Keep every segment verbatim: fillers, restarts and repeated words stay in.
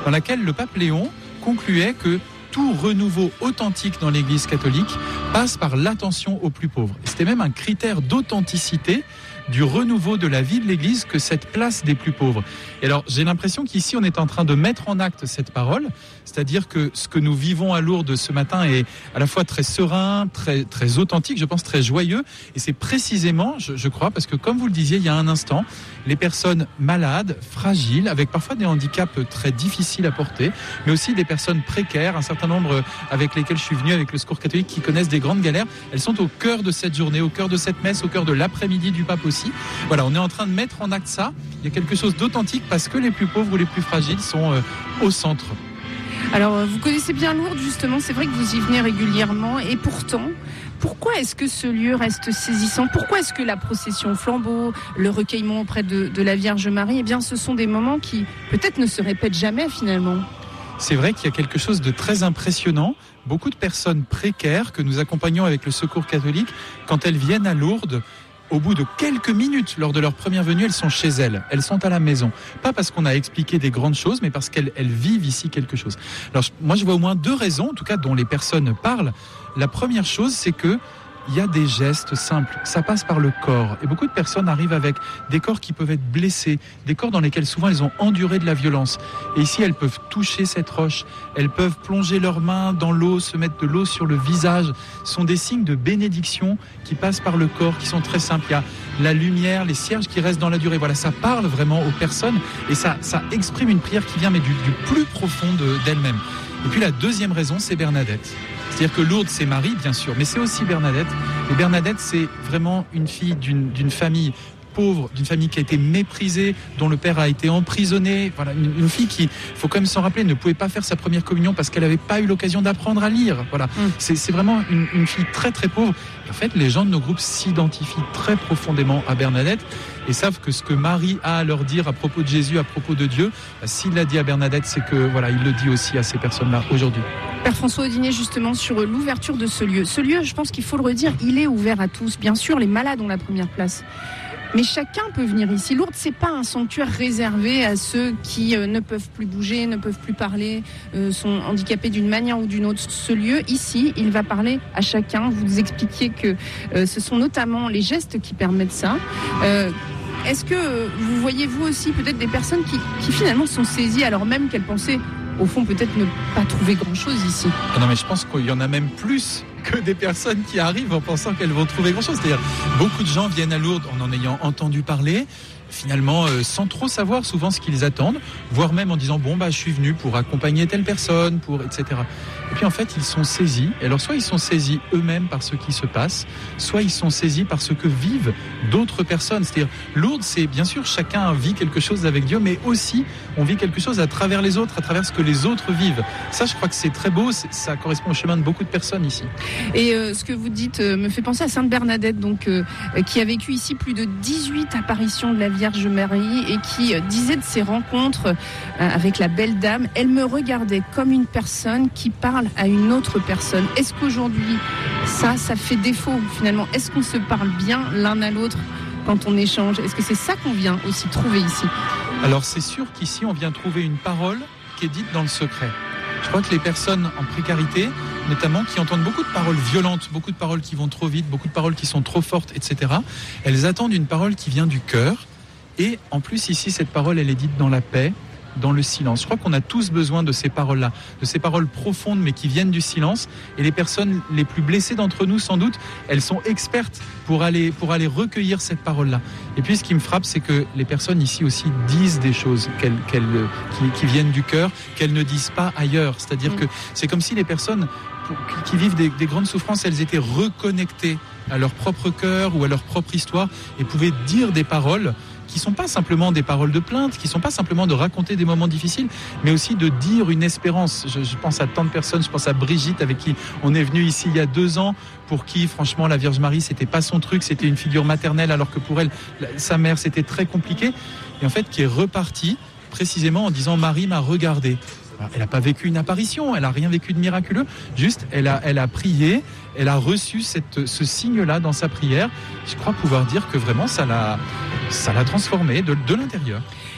dans laquelle le pape Léon concluait que tout renouveau authentique dans l'Église catholique passe par l'attention aux plus pauvres. Et c'était même un critère d'authenticité du renouveau de la vie de l'Église que cette place des plus pauvres. Et alors, j'ai l'impression qu'ici, on est en train de mettre en acte cette parole, c'est-à-dire que ce que nous vivons à Lourdes ce matin est à la fois très serein, très, très authentique, je pense très joyeux, et c'est précisément, je, je crois, parce que comme vous le disiez il y a un instant, les personnes malades, fragiles, avec parfois des handicaps très difficiles à porter, mais aussi des personnes précaires, un certain nombre avec lesquelles je suis venu avec le Secours catholique qui connaissent des grandes galères, elles sont au cœur de cette journée, au cœur de cette messe, au cœur de l'après-midi du pape aussi. Voilà, on est en train de mettre en acte ça. Il y a quelque chose d'authentique parce que les plus pauvres ou les plus fragiles sont euh, au centre. Alors, vous connaissez bien Lourdes, justement, c'est vrai que vous y venez régulièrement, et pourtant, pourquoi est-ce que ce lieu reste saisissant ? Pourquoi est-ce que la procession flambeau, le recueillement auprès de, de la Vierge Marie, eh bien, ce sont des moments qui, peut-être, ne se répètent jamais, finalement ? C'est vrai qu'il y a quelque chose de très impressionnant. Beaucoup de personnes précaires que nous accompagnons avec le Secours catholique, quand elles viennent à Lourdes, au bout de quelques minutes, lors de leur première venue, elles sont chez elles, elles sont à la maison. Pas parce qu'on a expliqué des grandes choses, mais parce qu'elles elles vivent ici quelque chose. Alors moi, je vois au moins deux raisons, en tout cas dont les personnes parlent. La première chose, c'est que il y a des gestes simples, ça passe par le corps. Et beaucoup de personnes arrivent avec des corps qui peuvent être blessés, des corps dans lesquels souvent elles ont enduré de la violence. Et ici, elles peuvent toucher cette roche, elles peuvent plonger leurs mains dans l'eau, se mettre de l'eau sur le visage. Ce sont des signes de bénédiction qui passent par le corps, qui sont très simples. Il y a la lumière, les cierges qui restent dans la durée. Voilà, ça parle vraiment aux personnes et ça, ça exprime une prière qui vient mais du, du plus profond de, d'elle-même. Et puis la deuxième raison, c'est Bernadette. C'est-à-dire que Lourdes, c'est Marie, bien sûr, mais c'est aussi Bernadette. Et Bernadette, c'est vraiment une fille d'une, d'une famille pauvre, d'une famille qui a été méprisée, dont le père a été emprisonné. Voilà, une, une fille qui, il faut quand même s'en rappeler, ne pouvait pas faire sa première communion parce qu'elle n'avait pas eu l'occasion d'apprendre à lire. Voilà, mmh. c'est, c'est vraiment une, une fille très très pauvre. Et en fait, les gens de nos groupes s'identifient très profondément à Bernadette et savent que ce que Marie a à leur dire à propos de Jésus, à propos de Dieu, bah, s'il l'a dit à Bernadette, c'est que voilà, il le dit aussi à ces personnes-là aujourd'hui. Père François Audigné, justement, sur l'ouverture de ce lieu. Ce lieu, je pense qu'il faut le redire, il est ouvert à tous. Bien sûr, les malades ont la première place. Mais chacun peut venir ici. Lourdes, c'est pas un sanctuaire réservé à ceux qui euh, ne peuvent plus bouger, ne peuvent plus parler, euh, sont handicapés d'une manière ou d'une autre. Ce lieu, ici, il va parler à chacun. Vous expliquiez que euh, ce sont notamment les gestes qui permettent ça. Euh, est-ce que euh, vous voyez, vous aussi, peut-être des personnes qui, qui finalement sont saisies alors même qu'elles pensaient, au fond, peut-être ne pas trouver grand-chose ici ? Ah non, mais je pense qu'il y en a même plus que des personnes qui arrivent en pensant qu'elles vont trouver grand-chose. C'est-à-dire, beaucoup de gens viennent à Lourdes en en ayant entendu parler, finalement euh, sans trop savoir souvent ce qu'ils attendent, voire même en disant bon bah je suis venu pour accompagner telle personne, pour et cetera. Et puis en fait ils sont saisis. Et alors soit ils sont saisis eux-mêmes par ce qui se passe, soit ils sont saisis par ce que vivent d'autres personnes. C'est-à-dire Lourdes, c'est bien sûr chacun vit quelque chose avec Dieu, mais aussi on vit quelque chose à travers les autres, à travers ce que les autres vivent. Ça, je crois que c'est très beau. C'est, ça correspond au chemin de beaucoup de personnes ici. Et euh, ce que vous dites euh, me fait penser à Sainte Bernadette, donc euh, qui a vécu ici plus de dix-huit apparitions de la Vierge Marie et qui euh, disait de ses rencontres euh, avec la belle dame, elle me regardait comme une personne qui parle à une autre personne. Est-ce qu'aujourd'hui, ça, ça fait défaut finalement ? Est-ce qu'on se parle bien l'un à l'autre quand on échange ? Est-ce que c'est ça qu'on vient aussi trouver ici ? Alors c'est sûr qu'ici, on vient trouver une parole qui est dite dans le secret. Je crois que les personnes en précarité, notamment, qui entendent beaucoup de paroles violentes, beaucoup de paroles qui vont trop vite, beaucoup de paroles qui sont trop fortes, et cetera, elles attendent une parole qui vient du cœur. Et en plus, ici, cette parole, elle est dite dans la paix, dans le silence. Je crois qu'on a tous besoin de ces paroles-là, de ces paroles profondes, mais qui viennent du silence. Et les personnes les plus blessées d'entre nous, sans doute, elles sont expertes pour aller, pour aller recueillir cette parole-là. Et puis, ce qui me frappe, c'est que les personnes ici aussi disent des choses qu'elles, qu'elles, qui, qui viennent du cœur, qu'elles ne disent pas ailleurs. C'est-à-dire mmh. que c'est comme si les personnes qui vivent des, des grandes souffrances, elles étaient reconnectées à leur propre cœur ou à leur propre histoire et pouvaient dire des paroles qui ne sont pas simplement des paroles de plainte, qui ne sont pas simplement de raconter des moments difficiles, mais aussi de dire une espérance. Je, je pense à tant de personnes, je pense à Brigitte avec qui on est venu ici il y a deux ans, pour qui franchement la Vierge Marie c'était pas son truc, c'était une figure maternelle alors que pour elle, sa mère c'était très compliqué, et en fait qui est repartie précisément en disant Marie m'a regardé. Elle n'a pas vécu une apparition, elle n'a rien vécu de miraculeux, juste elle a, elle a prié, elle a reçu cette, ce signe-là dans sa prière. Je crois pouvoir dire que vraiment ça l'a, ça l'a transformée de, de l'intérieur.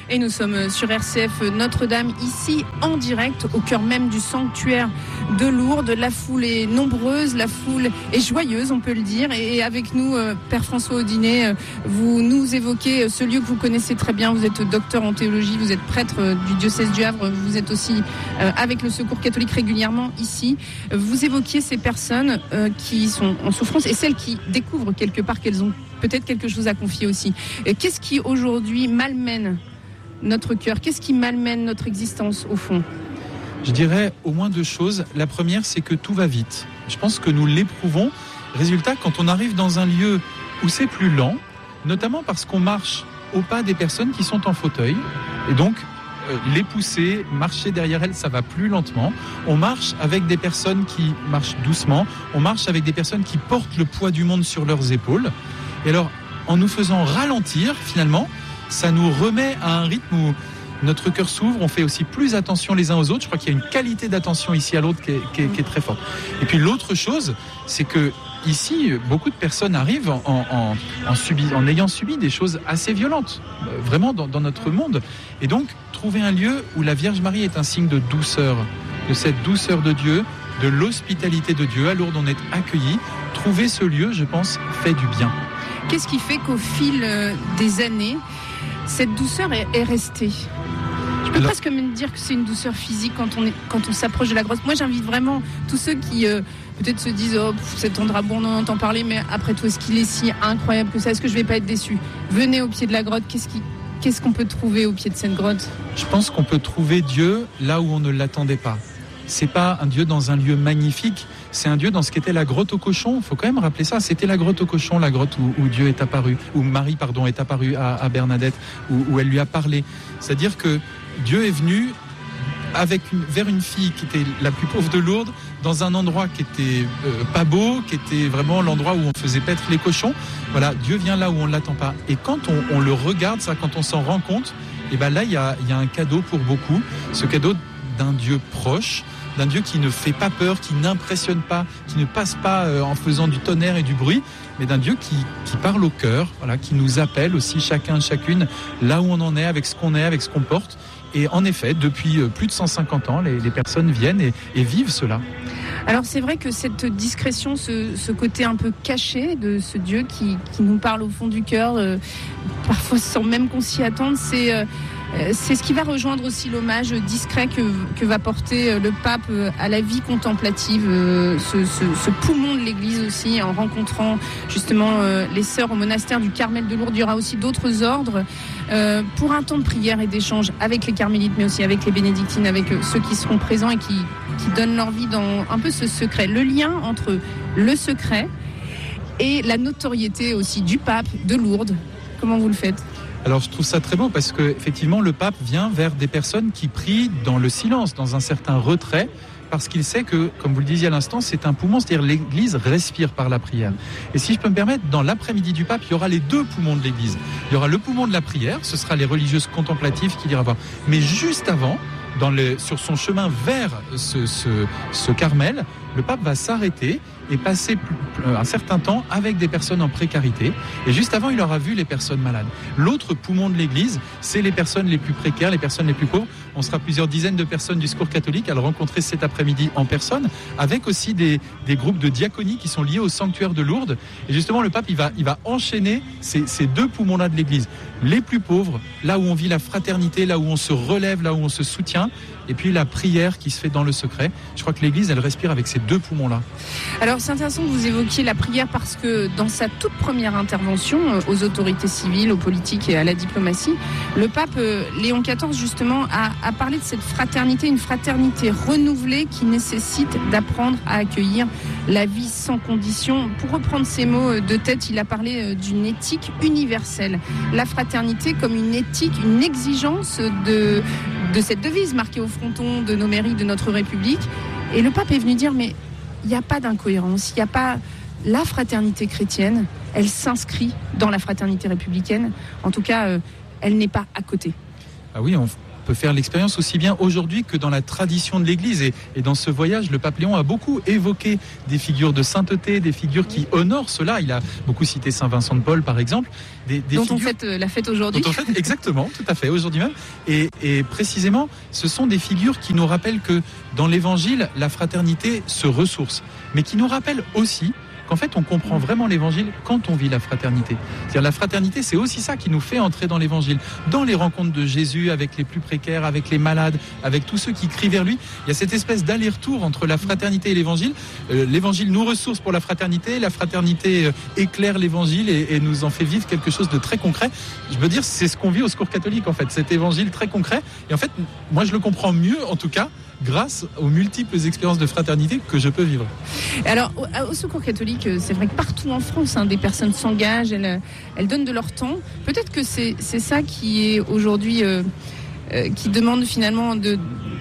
Et nous sommes sur R C F Notre-Dame, ici en direct, au cœur même du sanctuaire de Lourdes. La foule est nombreuse, la foule est joyeuse, on peut le dire. Et avec nous, Père François Audinet, vous nous évoquez ce lieu que vous connaissez très bien. Vous êtes docteur en théologie, vous êtes prêtre du diocèse du Havre, vous êtes aussi avec le Secours catholique régulièrement ici. Vous évoquiez ces personnes qui sont en souffrance et celles qui découvrent quelque part qu'elles ont peut-être quelque chose à confier aussi. Qu'est-ce qui aujourd'hui malmène notre cœur? Qu'est-ce qui malmène notre existence au fond? Je dirais au moins deux choses. La première, c'est que tout va vite. Je pense que nous l'éprouvons. Résultat, quand on arrive dans un lieu où c'est plus lent, notamment parce qu'on marche au pas des personnes qui sont en fauteuil, et donc euh, les pousser, marcher derrière elles, ça va plus lentement. On marche avec des personnes qui marchent doucement, on marche avec des personnes qui portent le poids du monde sur leurs épaules. Et alors, en nous faisant ralentir, finalement, ça nous remet à un rythme où notre cœur s'ouvre, on fait aussi plus attention les uns aux autres. Je crois qu'il y a une qualité d'attention ici à l'autre qui est, qui est, qui est très forte. Et puis l'autre chose, c'est que ici, beaucoup de personnes arrivent en, en, en, subi, en ayant subi des choses assez violentes, vraiment dans, dans notre monde. Et donc, trouver un lieu où la Vierge Marie est un signe de douceur, de cette douceur de Dieu, de l'hospitalité de Dieu. À Lourdes, on est accueillis. Trouver ce lieu, je pense, fait du bien. Qu'est-ce qui fait qu'au fil des années, cette douceur est, est restée? Je peux Alors, presque me dire que c'est une douceur physique quand on, est, quand on s'approche de la grotte. Moi, j'invite vraiment tous ceux qui euh, peut-être se disent oh, « cet endroit, bon, on en entend parler, mais après tout, est-ce qu'il est si incroyable que ça? Est-ce que je ne vais pas être déçu ?» Venez au pied de la grotte. Qu'est-ce, qui, qu'est-ce qu'on peut trouver au pied de cette grotte? Je pense qu'on peut trouver Dieu là où on ne l'attendait pas. C'est pas un Dieu dans un lieu magnifique, c'est un Dieu dans ce qu'était la grotte au cochon. Il faut quand même rappeler ça. C'était la grotte au cochon, la grotte où, où Dieu est apparu, où Marie, pardon, est apparue à, à Bernadette, où, où elle lui a parlé. C'est-à-dire que Dieu est venu avec une, vers une fille qui était la plus pauvre de Lourdes, dans un endroit qui était euh, pas beau, qui était vraiment l'endroit où on faisait paître les cochons. Voilà, Dieu vient là où on ne l'attend pas. Et quand on, on le regarde, ça, quand on s'en rend compte, et ben là, il y a, y a un cadeau pour beaucoup. Ce cadeau d'un Dieu proche, d'un Dieu qui ne fait pas peur, qui n'impressionne pas, qui ne passe pas euh, en faisant du tonnerre et du bruit, mais d'un Dieu qui, qui parle au cœur, voilà, qui nous appelle aussi chacun, chacune, là où on en est, avec ce qu'on est, avec ce qu'on porte. Et en effet, depuis plus de cent cinquante ans, les, les personnes viennent et, et vivent cela. Alors c'est vrai que cette discrétion, ce, ce côté un peu caché de ce Dieu qui, qui nous parle au fond du cœur, euh, parfois sans même qu'on s'y attende, c'est... Euh, C'est ce qui va rejoindre aussi l'hommage discret que, que va porter le pape à la vie contemplative, ce, ce, ce poumon de l'Église aussi, en rencontrant justement les sœurs au monastère du Carmel de Lourdes. Il y aura aussi d'autres ordres euh, pour un temps de prière et d'échange avec les carmélites, mais aussi avec les bénédictines, avec ceux qui seront présents et qui, qui donnent leur vie dans un peu ce secret. Le lien entre le secret et la notoriété aussi du pape de Lourdes. Comment vous le faites ? Alors je trouve ça très beau parce que effectivement le pape vient vers des personnes qui prient dans le silence, dans un certain retrait, parce qu'il sait que, comme vous le disiez à l'instant, c'est un poumon, c'est-à-dire l'Église respire par la prière. Et si je peux me permettre, dans l'après-midi du pape, il y aura les deux poumons de l'Église. Il y aura le poumon de la prière, ce sera les religieuses contemplatives qu'il ira voir. Mais juste avant, dans le, sur son chemin vers ce, ce, ce Carmel, le pape va s'arrêter et passer un certain temps avec des personnes en précarité. Et juste avant, il aura vu les personnes malades. L'autre poumon de l'Église, c'est les personnes les plus précaires, les personnes les plus pauvres. On sera plusieurs dizaines de personnes du Secours catholique à le rencontrer cet après-midi en personne, avec aussi des, des groupes de diaconie qui sont liés au sanctuaire de Lourdes. Et justement, le pape, il va, il va enchaîner ces, ces deux poumons-là de l'Église. Les plus pauvres, là où on vit la fraternité, là où on se relève, là où on se soutient, et puis la prière qui se fait dans le secret. Je crois que l'Église, elle respire avec ces deux poumons-là. Alors c'est intéressant que vous évoquiez la prière parce que dans sa toute première intervention aux autorités civiles, aux politiques et à la diplomatie, le pape Léon quatorze justement a, a parlé de cette fraternité, une fraternité renouvelée qui nécessite d'apprendre à accueillir la vie sans condition. Pour reprendre ces mots de tête, il a parlé d'une éthique universelle. La fraternité comme une éthique, une exigence de, de cette devise marquée au fronton de nos mairies, de notre République. Et le pape est venu dire, mais il n'y a pas d'incohérence, il n'y a pas... La fraternité chrétienne, elle s'inscrit dans la fraternité républicaine. En tout cas, euh, elle n'est pas à côté. Ah oui, on, peut faire l'expérience aussi bien aujourd'hui que dans la tradition de l'Église. Et, et dans ce voyage, le pape Léon a beaucoup évoqué des figures de sainteté, des figures qui honorent cela. Il a beaucoup cité Saint Vincent de Paul, par exemple. Des, des dont figures... on fête la fête aujourd'hui. Dont on fête, exactement, tout à fait, aujourd'hui même. Et, et précisément, ce sont des figures qui nous rappellent que dans l'Évangile, la fraternité se ressource, mais qui nous rappellent aussi qu'en fait, on comprend vraiment l'Évangile quand on vit la fraternité. C'est-à-dire la fraternité, c'est aussi ça qui nous fait entrer dans l'Évangile. Dans les rencontres de Jésus avec les plus précaires, avec les malades, avec tous ceux qui crient vers lui, il y a cette espèce d'aller-retour entre la fraternité et l'Évangile. Euh, L'Évangile nous ressource pour la fraternité, la fraternité euh, éclaire l'Évangile et, et nous en fait vivre quelque chose de très concret. Je veux dire, c'est ce qu'on vit au Secours catholique, en fait, cet Évangile très concret. Et en fait, moi, je le comprends mieux, en tout cas, grâce aux multiples expériences de fraternité que je peux vivre. Alors, au, au Secours catholique, c'est vrai que partout en France, hein, des personnes s'engagent, elles, elles donnent de leur temps. Peut-être que c'est, c'est ça qui est aujourd'hui, euh, euh, qui demande finalement de,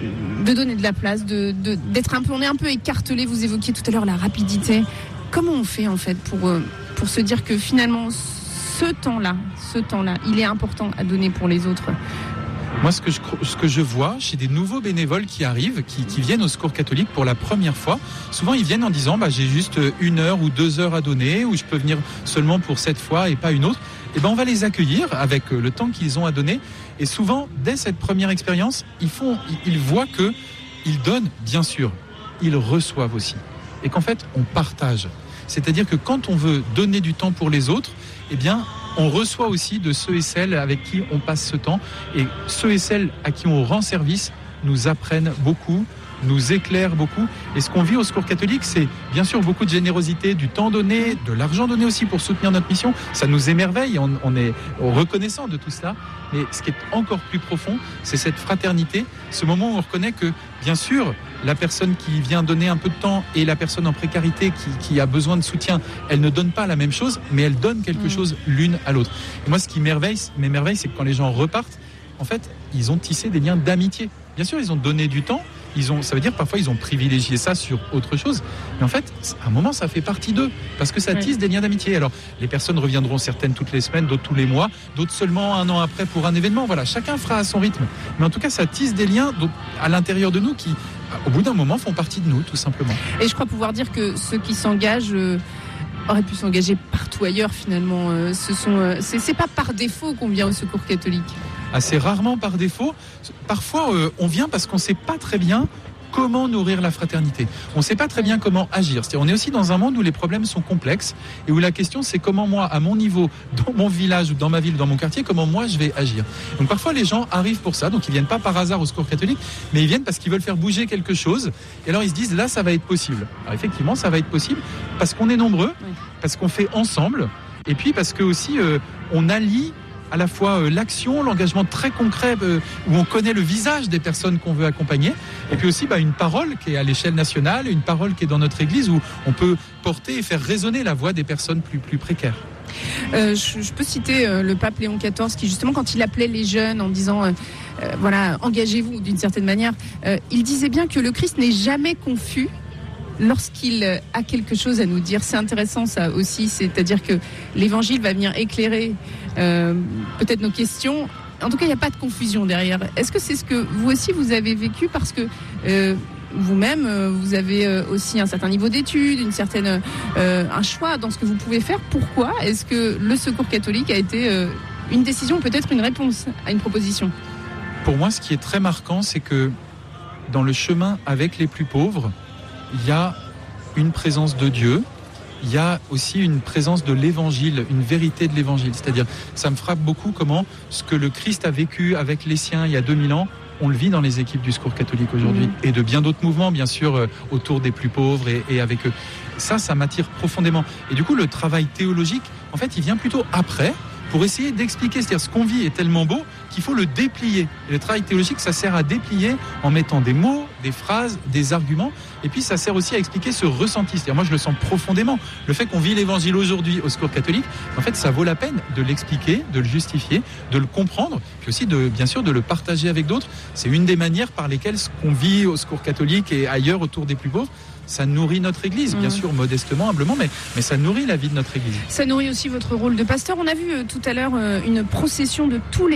de donner de la place, de, de, d'être un peu, on est un peu écartelé. Vous évoquiez tout à l'heure la rapidité. Comment on fait en fait pour, euh, pour se dire que finalement, ce temps-là, ce temps-là, il est important à donner pour les autres? Moi, ce que, je, ce que je vois chez des nouveaux bénévoles qui arrivent, qui, qui viennent au Secours catholique pour la première fois, souvent ils viennent en disant bah, j'ai juste une heure ou deux heures à donner, ou je peux venir seulement pour cette fois et pas une autre. Et ben on va les accueillir avec le temps qu'ils ont à donner. Et souvent, dès cette première expérience, ils font, ils voient que ils donnent, bien sûr, ils reçoivent aussi, et qu'en fait on partage. C'est-à-dire que quand on veut donner du temps pour les autres, eh bien on reçoit aussi de ceux et celles avec qui on passe ce temps. Et ceux et celles à qui on rend service nous apprennent beaucoup, nous éclairent beaucoup. Et ce qu'on vit au Secours catholique, c'est bien sûr beaucoup de générosité, du temps donné, de l'argent donné aussi pour soutenir notre mission. Ça nous émerveille, on, on est reconnaissant de tout cela. Mais ce qui est encore plus profond, c'est cette fraternité, ce moment où on reconnaît que, bien sûr, la personne qui vient donner un peu de temps et la personne en précarité qui, qui a besoin de soutien, elle ne donne pas la même chose, mais elle donne quelque mmh. chose l'une à l'autre. Et moi, ce qui m'émerveille, m'émerveille, c'est que quand les gens repartent, en fait, ils ont tissé des liens d'amitié. Bien sûr, ils ont donné du temps, ils ont, ça veut dire parfois ils ont privilégié ça sur autre chose, mais en fait, à un moment, ça fait partie d'eux, parce que ça tisse oui. des liens d'amitié. Alors, les personnes reviendront certaines toutes les semaines, d'autres tous les mois, d'autres seulement un an après pour un événement. Voilà, chacun fera à son rythme. Mais en tout cas, ça tisse des liens à l'intérieur de nous qui, au bout d'un moment, font partie de nous, tout simplement. Et je crois pouvoir dire que ceux qui s'engagent euh, auraient pu s'engager partout ailleurs, finalement. Euh, ce sont, euh, c'est, c'est pas par défaut qu'on vient au Secours catholique. Assez rarement par défaut. Parfois, euh, on vient parce qu'on ne sait pas très bien comment nourrir la fraternité. On ne sait pas très bien comment agir. C'est-à-dire, on est aussi dans un monde où les problèmes sont complexes et où la question, c'est comment moi, à mon niveau, dans mon village ou dans ma ville, dans mon quartier, comment moi, je vais agir. Donc parfois, les gens arrivent pour ça. Donc ils ne viennent pas par hasard au Secours catholique, mais ils viennent parce qu'ils veulent faire bouger quelque chose. Et alors, ils se disent, là, ça va être possible. Alors effectivement, ça va être possible parce qu'on est nombreux, parce qu'on fait ensemble, et puis parce que aussi, euh, on allie à la fois euh, l'action, l'engagement très concret euh, où on connaît le visage des personnes qu'on veut accompagner, et puis aussi bah, une parole qui est à l'échelle nationale, une parole qui est dans notre Église où on peut porter et faire résonner la voix des personnes plus, plus précaires. Euh, je, je peux citer euh, le pape Léon quatorze qui justement quand il appelait les jeunes en disant euh, euh, voilà, engagez-vous d'une certaine manière, euh, il disait bien que le Christ n'est jamais confus lorsqu'il a quelque chose à nous dire. C'est intéressant ça aussi, c'est-à-dire que l'Évangile va venir éclairer euh, peut-être nos questions. En tout cas, il n'y a pas de confusion derrière. Est-ce que c'est ce que vous aussi vous avez vécu parce que euh, vous-même, vous avez aussi un certain niveau d'études, une certaine, euh, un choix dans ce que vous pouvez faire. Pourquoi est-ce que le Secours catholique a été euh, une décision, peut-être une réponse à une proposition ? Pour moi, ce qui est très marquant, c'est que dans le chemin avec les plus pauvres, il y a une présence de Dieu, il y a aussi une présence de l'Évangile, une vérité de l'Évangile. C'est-à-dire, ça me frappe beaucoup comment ce que le Christ a vécu avec les siens il y a deux mille ans, on le vit dans les équipes du Secours catholique aujourd'hui. Mmh. Et de bien d'autres mouvements, bien sûr, euh, autour des plus pauvres et, et avec eux. Ça, ça m'attire profondément. Et du coup, le travail théologique, en fait, il vient plutôt après, pour essayer d'expliquer. C'est-à-dire, ce qu'on vit est tellement beau qu'il faut le déplier. Et le travail théologique, ça sert à déplier en mettant des mots, des phrases, des arguments. Et puis, ça sert aussi à expliquer ce ressenti. C'est-à-dire, moi, je le sens profondément. Le fait qu'on vit l'Évangile aujourd'hui au Secours catholique, en fait, ça vaut la peine de l'expliquer, de le justifier, de le comprendre, puis aussi, de, bien sûr, de le partager avec d'autres. C'est une des manières par lesquelles ce qu'on vit au Secours catholique et ailleurs autour des plus pauvres, ça nourrit notre Église, bien mmh. sûr, modestement, humblement, mais, mais ça nourrit la vie de notre Église. Ça nourrit aussi votre rôle de pasteur. On a vu euh, tout à l'heure euh, une procession de tous les évêques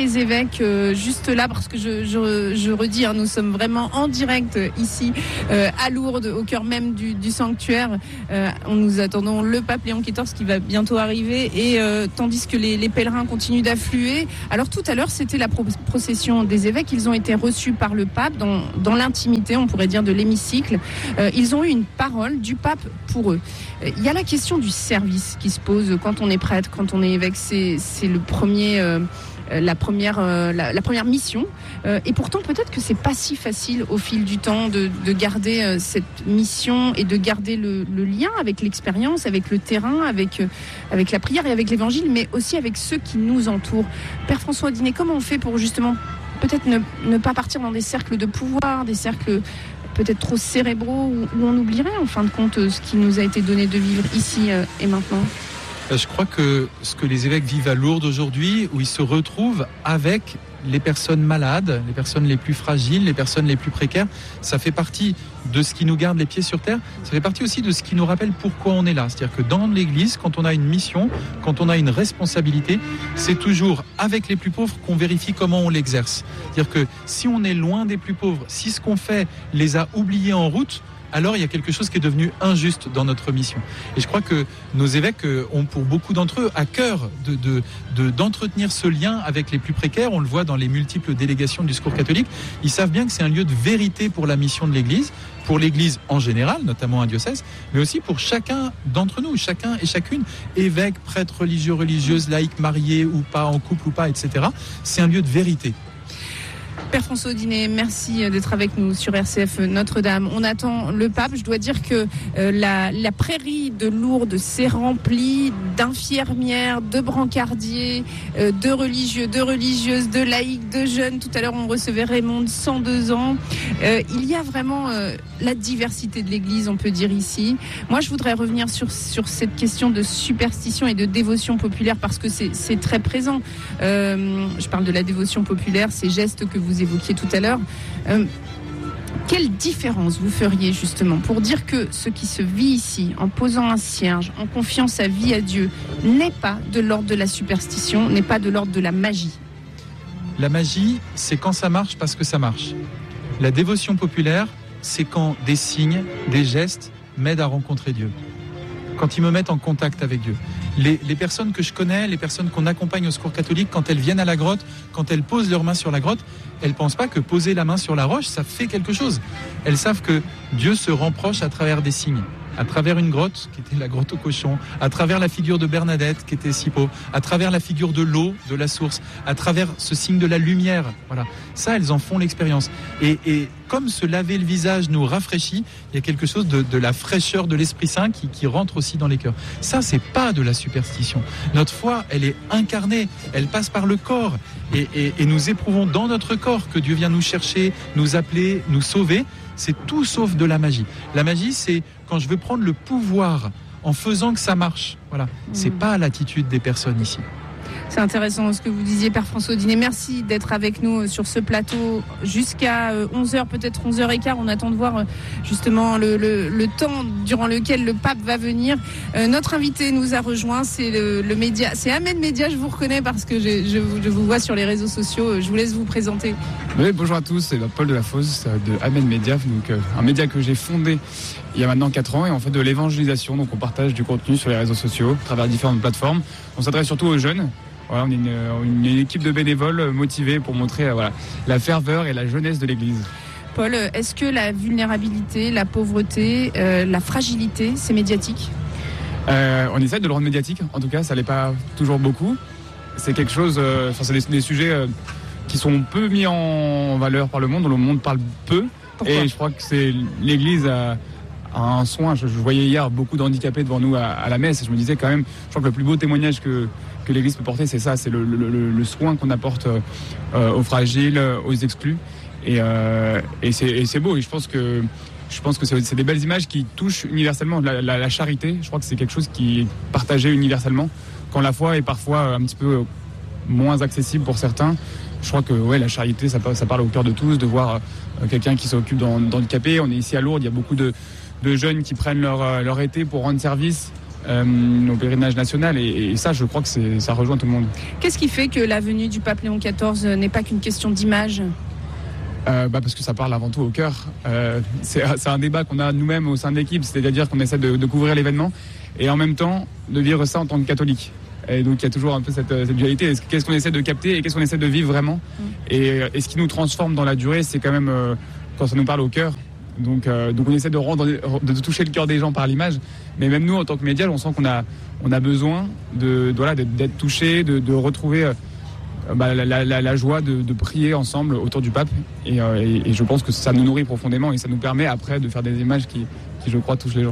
Jacques, euh, juste là, parce que je, je, je redis, hein, nous sommes vraiment en direct ici euh, à Lourdes, au cœur même du, du sanctuaire. Euh, on nous attendons le pape Léon quatorze qui va bientôt arriver, et euh, tandis que les, les pèlerins continuent d'affluer. Alors tout à l'heure, c'était la pro- procession des évêques. Ils ont été reçus par le pape dans, dans l'intimité, on pourrait dire, de l'hémicycle. Euh, ils ont eu une parole du pape pour eux. Euh, il y a la question du service qui se pose quand on est prêtre, quand on est évêque. C'est, c'est le premier... Euh, La première, euh, la, la première mission, euh, et pourtant peut-être que c'est pas si facile au fil du temps de, de garder euh, cette mission et de garder le, le lien avec l'expérience, avec le terrain, avec euh, avec la prière et avec l'évangile, mais aussi avec ceux qui nous entourent. Père François Odinet, comment on fait pour justement peut-être ne, ne pas partir dans des cercles de pouvoir, des cercles peut-être trop cérébraux, où, où on oublierait en fin de compte ce qui nous a été donné de vivre ici euh, et maintenant? Je crois que ce que les évêques vivent à Lourdes aujourd'hui, où ils se retrouvent avec les personnes malades, les personnes les plus fragiles, les personnes les plus précaires, ça fait partie de ce qui nous garde les pieds sur terre. Ça fait partie aussi de ce qui nous rappelle pourquoi on est là. C'est-à-dire que dans l'Église, quand on a une mission, quand on a une responsabilité, c'est toujours avec les plus pauvres qu'on vérifie comment on l'exerce. C'est-à-dire que si on est loin des plus pauvres, si ce qu'on fait les a oubliés en route, alors il y a quelque chose qui est devenu injuste dans notre mission. Et je crois que nos évêques ont pour beaucoup d'entre eux à cœur de, de, de, d'entretenir ce lien avec les plus précaires. On le voit dans les multiples délégations du Secours catholique. Ils savent bien que c'est un lieu de vérité pour la mission de l'Église, pour l'Église en général, notamment un diocèse, mais aussi pour chacun d'entre nous, chacun et chacune, évêques, prêtres, religieux, religieuses, laïcs, mariés ou pas, en couple ou pas, et cetera. C'est un lieu de vérité. Père François Odinet, merci d'être avec nous sur R C F Notre-Dame. On attend le pape. Je dois dire que euh, la, la prairie de Lourdes s'est remplie d'infirmières, de brancardiers, euh, de religieux, de religieuses, de laïcs, de jeunes. Tout à l'heure, on recevait Raymond, cent deux ans. Euh, il y a vraiment euh, la diversité de l'Église, on peut dire ici. Moi, je voudrais revenir sur, sur cette question de superstition et de dévotion populaire, parce que c'est, c'est très présent. Euh, je parle de la dévotion populaire, ces gestes que vous évoquiez tout à l'heure. Euh, quelle différence vous feriez justement pour dire que ce qui se vit ici, en posant un cierge, en confiant sa vie à Dieu, n'est pas de l'ordre de la superstition, n'est pas de l'ordre de la magie? La magie, c'est quand ça marche parce que ça marche. La dévotion populaire, c'est quand des signes, des gestes m'aident à rencontrer Dieu. Quand ils me mettent en contact avec Dieu. Les, les personnes que je connais, les personnes qu'on accompagne au Secours catholique, quand elles viennent à la grotte, quand elles posent leurs mains sur la grotte, elles ne pensent pas que poser la main sur la roche, ça fait quelque chose. Elles savent que Dieu se rend proche à travers des signes. À travers une grotte, qui était la grotte au cochon, à travers la figure de Bernadette, qui était Sipo, à travers la figure de l'eau, de la source, à travers ce signe de la lumière. Voilà. Ça, elles en font l'expérience. Et, et comme se laver le visage nous rafraîchit, il y a quelque chose de, de la fraîcheur de l'Esprit Saint qui, qui rentre aussi dans les cœurs. Ça, c'est pas de la superstition. Notre foi, elle est incarnée, elle passe par le corps. Et, et, et nous éprouvons dans notre corps que Dieu vient nous chercher, nous appeler, nous sauver. C'est tout sauf de la magie. La magie, c'est quand je veux prendre le pouvoir en faisant que ça marche. Voilà. Mmh. C'est pas l'attitude des personnes ici. C'est intéressant ce que vous disiez, Père François Odinet. Merci d'être avec nous sur ce plateau jusqu'à onze heures, peut-être onze heures quinze. On attend de voir justement le, le, le temps durant lequel le pape va venir. Euh, notre invité nous a rejoint, c'est le, le média, c'est Amen Média. Je vous reconnais parce que je, je, je vous vois sur les réseaux sociaux. Je vous laisse vous présenter. Oui, bonjour à tous, c'est Paul Delafosse de Amen Média, donc euh, un média que j'ai fondé il y a maintenant quatre ans, et on fait de l'évangélisation. Donc on partage du contenu sur les réseaux sociaux à travers différentes plateformes. On s'adresse surtout aux jeunes. Voilà, on est une, une, une équipe de bénévoles motivés pour montrer euh, voilà, la ferveur et la jeunesse de l'Église. Paul, est-ce que la vulnérabilité, la pauvreté, euh, la fragilité, c'est médiatique ? euh, On essaie de le rendre médiatique, en tout cas, ça l'est pas toujours beaucoup. C'est quelque chose, euh, c'est des, des sujets euh, qui sont peu mis en valeur par le monde, dont le monde parle peu. Pourquoi ? Et je crois que c'est l'Église a, a un soin. Je, je voyais hier beaucoup d'handicapés devant nous à, à la messe, et je me disais quand même, je crois que le plus beau témoignage que que l'Église peut porter, c'est ça, c'est le, le, le, le soin qu'on apporte euh, aux fragiles, aux exclus, et, euh, et, c'est, et c'est beau. Et je pense que je pense que c'est, c'est des belles images qui touchent universellement. La, la, la charité, je crois que c'est quelque chose qui est partagé universellement, quand la foi est parfois un petit peu moins accessible pour certains. Je crois que ouais, la charité, ça, ça parle au cœur de tous, de voir euh, quelqu'un qui s'occupe d'handicapés. On est ici à Lourdes, il y a beaucoup de, de jeunes qui prennent leur, leur été pour rendre service euh, au pèlerinage national. Et, et ça, je crois que c'est, ça rejoint tout le monde. Qu'est-ce qui fait que la venue du pape Léon quatorze n'est pas qu'une question d'image ? Euh, bah parce que ça parle avant tout au cœur. Euh, c'est, c'est un débat qu'on a nous-mêmes au sein de l'équipe, c'est-à-dire qu'on essaie de, de couvrir l'événement et en même temps de vivre ça en tant que catholique. Et donc il y a toujours un peu cette, cette dualité. Qu'est-ce qu'on essaie de capter et qu'est-ce qu'on essaie de vivre vraiment ? mmh. et, et ce qui nous transforme dans la durée, c'est quand même euh, quand ça nous parle au cœur. Donc, euh, donc on essaie de, rendre, de toucher le cœur des gens par l'image. Mais même nous, en tant que médias, on sent qu'on a, on a besoin de, de, voilà, d'être, d'être touchés, de, de retrouver... Euh, Bah, la, la, la joie de, de prier ensemble autour du pape et, euh, et, et je pense que ça nous nourrit profondément et ça nous permet après de faire des images qui, qui je crois touchent les gens.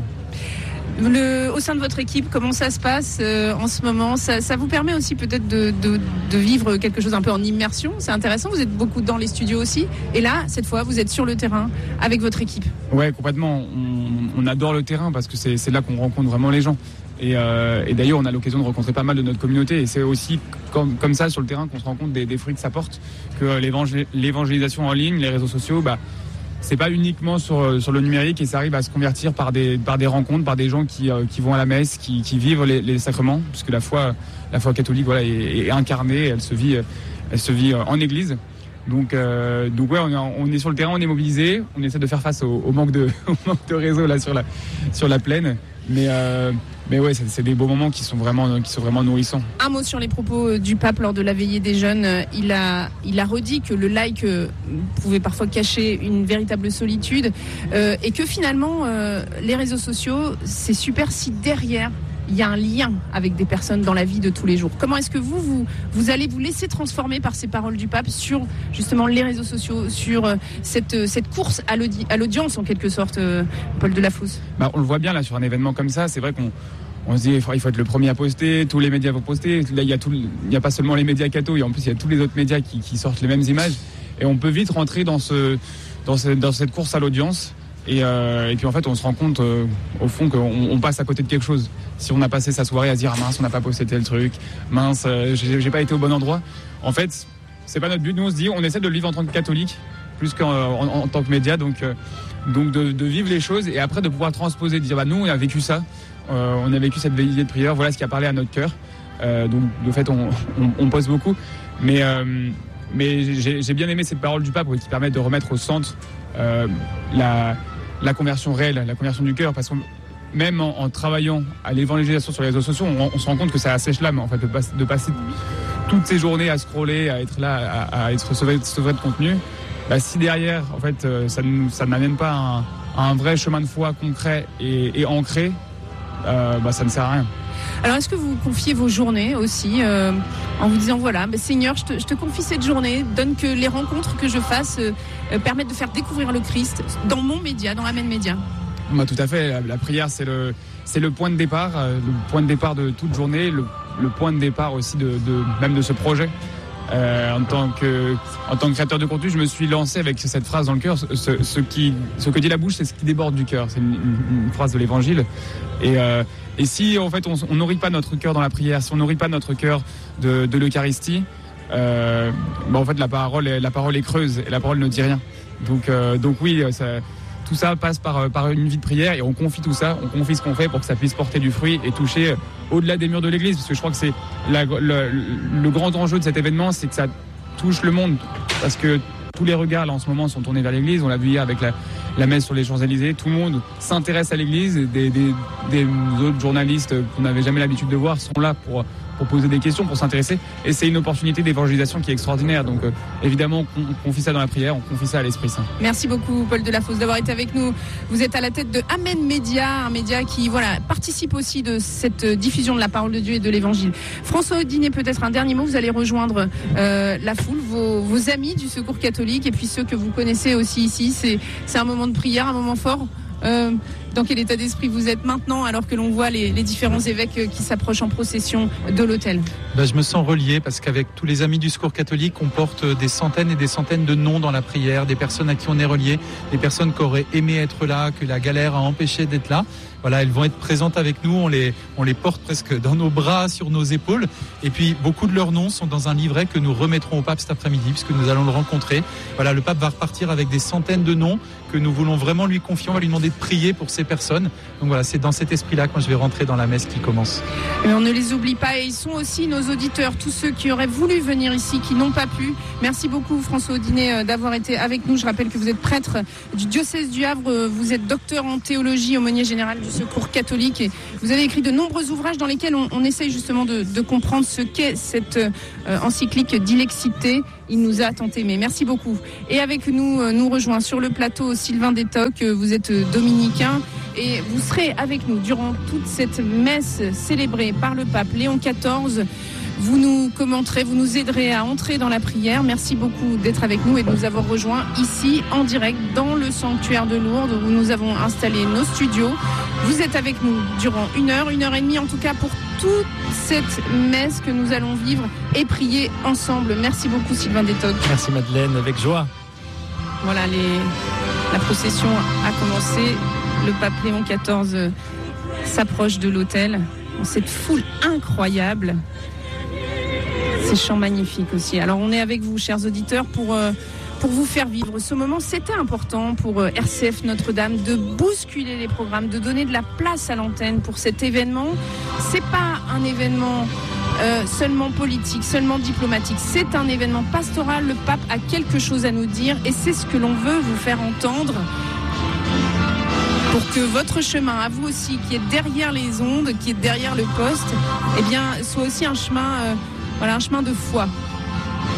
Le, au sein de votre équipe, comment ça se passe euh, en ce moment ? ça, ça vous permet aussi peut-être de, de, de vivre quelque chose un peu en immersion. C'est intéressant, vous êtes beaucoup dans les studios aussi et là, cette fois, vous êtes sur le terrain avec votre équipe. Ouais, complètement. On, on adore le terrain parce que c'est, c'est là qu'on rencontre vraiment les gens. Et, euh, et d'ailleurs, on a l'occasion de rencontrer pas mal de notre communauté. Et c'est aussi comme, comme ça, sur le terrain, qu'on se rend compte des, des fruits que ça porte. Que l'évangé- l'évangélisation en ligne, les réseaux sociaux, bah, c'est pas uniquement sur, sur le numérique et ça arrive à se convertir par des, par des rencontres, par des gens qui, euh, qui vont à la messe, qui, qui vivent les, les sacrements. Puisque la foi, la foi catholique voilà, est, est incarnée, elle se vit, elle se vit en église. Donc, euh, donc ouais, on est, on est sur le terrain, on est mobilisé, on essaie de faire face au, au manque de, au manque de réseau là sur la, sur la plaine. Mais, euh, mais ouais, c'est, c'est des beaux moments qui sont vraiment, qui sont vraiment nourrissants. Un mot sur les propos du pape lors de la veillée des jeunes. Il a, il a redit que le like pouvait parfois cacher une véritable solitude euh, et que finalement, euh, les réseaux sociaux, c'est super si derrière il y a un lien avec des personnes dans la vie de tous les jours. Comment est-ce que vous, vous, vous allez vous laisser transformer par ces paroles du pape sur justement les réseaux sociaux, sur cette, cette course à, l'audi- à l'audience en quelque sorte, euh, Paul Delafosse ? Bah, on le voit bien là sur un événement comme ça, c'est vrai qu'on on se dit il faut, il faut être le premier à poster, tous les médias vont poster. Là il y a tout, il y a pas seulement les médias cathos, et en plus il y a tous les autres médias qui, qui sortent les mêmes images et on peut vite rentrer dans ce, dans ce, dans cette course à l'audience. Et, euh, et puis en fait on se rend compte euh, au fond qu'on on passe à côté de quelque chose. Si on a passé sa soirée à se dire ah mince on n'a pas posté tel truc, mince euh, j'ai, j'ai pas été au bon endroit. En fait c'est pas notre but, nous on se dit on essaie de le vivre en tant que catholique plus qu'en en, en tant que média, donc, euh, donc de, de vivre les choses et après de pouvoir transposer, de dire bah nous on a vécu ça, euh, on a vécu cette veillée de prière, voilà ce qui a parlé à notre cœur. Euh, donc de fait on, on, on poste beaucoup, mais, euh, mais j'ai, j'ai bien aimé cette parole du pape qui permet de remettre au centre euh, la la conversion réelle, la conversion du cœur, parce que même en, en travaillant à l'évangélisation sur les réseaux sociaux, on, on se rend compte que ça assèche l'âme, en fait, de, passe, de passer toutes ces journées à scroller, à être là, à, à être sevré, sevré de contenu. Bah, si derrière, en fait, ça, ça n'amène pas un, un vrai chemin de foi concret et, et ancré, euh, bah, ça ne sert à rien. Alors, est-ce que vous confiez vos journées aussi euh, en vous disant, voilà, bah, Seigneur, je te, je te confie cette journée, donne que les rencontres que je fasse euh, euh, permettent de faire découvrir le Christ dans mon média, dans Amen Média. Bah, tout à fait, la, la prière, c'est le, c'est le point de départ, euh, le point de départ de toute journée, le, le point de départ aussi de, de, même de ce projet. Euh, en tant que en tant que créateur de contenu, je me suis lancé avec cette phrase dans le cœur. Ce, ce qui ce que dit la bouche, c'est ce qui déborde du cœur. C'est une, une, une phrase de l'Évangile. Et euh, et si en fait on, on nourrit pas notre cœur dans la prière, si on nourrit pas notre cœur de, de l'Eucharistie, euh, bah en fait la parole est, la parole est creuse et la parole ne dit rien. Donc euh, donc oui, ça, tout ça passe par par une vie de prière et on confie tout ça, on confie ce qu'on fait pour que ça puisse porter du fruit et toucher au-delà des murs de l'église, parce que je crois que c'est la, le, le grand enjeu de cet événement, c'est que ça touche le monde, parce que tous les regards là en ce moment sont tournés vers l'église. On l'a vu hier avec la, la messe sur les Champs-Élysées, tout le monde s'intéresse à l'église, des, des, des autres journalistes qu'on n'avait jamais l'habitude de voir sont là pour pour poser des questions, pour s'intéresser, et c'est une opportunité d'évangélisation qui est extraordinaire. Donc euh, évidemment on, on confie ça dans la prière, on confie ça à l'Esprit Saint. Merci beaucoup Paul Delafosse d'avoir été avec nous. Vous êtes à la tête de Amen Média, un média qui voilà participe aussi de cette diffusion de la parole de Dieu et de l'Évangile. François Audigné, peut-être un dernier mot. Vous allez rejoindre euh, la foule, vos, vos amis du Secours catholique et puis ceux que vous connaissez aussi ici. C'est, c'est un moment de prière, un moment fort. Euh, dans quel état d'esprit vous êtes maintenant alors que l'on voit les, les différents évêques qui s'approchent en procession de l'autel? Ben, je me sens relié parce qu'avec tous les amis du Secours catholique, on porte des centaines et des centaines de noms dans la prière, des personnes à qui on est relié, des personnes qui auraient aimé être là, que la galère a empêché d'être là. Voilà, elles vont être présentes avec nous, on les, on les porte presque dans nos bras, sur nos épaules. Et puis, beaucoup de leurs noms sont dans un livret que nous remettrons au pape cet après-midi, puisque nous allons le rencontrer. Voilà, le pape va repartir avec des centaines de noms que nous voulons vraiment lui confier. On va lui demander de prier pour ces personnes. Donc voilà, c'est dans cet esprit-là que moi je vais rentrer dans la messe qui commence. Mais on ne les oublie pas et ils sont aussi nos auditeurs, tous ceux qui auraient voulu venir ici, qui n'ont pas pu. Merci beaucoup François Audinet d'avoir été avec nous. Je rappelle que vous êtes prêtre du diocèse du Havre, vous êtes docteur en théologie, aumônier général du Secours catholique et vous avez écrit de nombreux ouvrages dans lesquels on, on essaye justement de, de comprendre ce qu'est cette euh, encyclique Dilexité. Il nous a tant aimé. Merci beaucoup. Et avec nous, euh, nous rejoint sur le plateau Sylvain Détoc. Vous êtes dominicain et vous serez avec nous durant toute cette messe célébrée par le pape Léon quatorze. Vous nous commenterez, vous nous aiderez à entrer dans la prière. Merci beaucoup d'être avec nous et de nous avoir rejoints ici en direct dans le sanctuaire de Lourdes où nous avons installé nos studios. Vous êtes avec nous durant une heure, une heure et demie en tout cas pour toute cette messe que nous allons vivre et prier ensemble. Merci beaucoup Sylvain Détoc. Merci Madeleine, avec joie. Voilà, les... la procession a commencé. Le pape Léon quatorze s'approche de l'autel. Cette foule incroyable. Ces chants magnifiques aussi. Alors on est avec vous, chers auditeurs, pour, euh, pour vous faire vivre ce moment. C'était important pour euh, R C F Notre-Dame de bousculer les programmes, de donner de la place à l'antenne pour cet événement. C'est pas un événement euh, seulement politique, seulement diplomatique. C'est un événement pastoral. Le pape a quelque chose à nous dire et c'est ce que l'on veut vous faire entendre. Pour que votre chemin, à vous aussi, qui est derrière les ondes, qui est derrière le poste, eh bien, soit aussi un chemin... Euh, Voilà, un chemin de foi.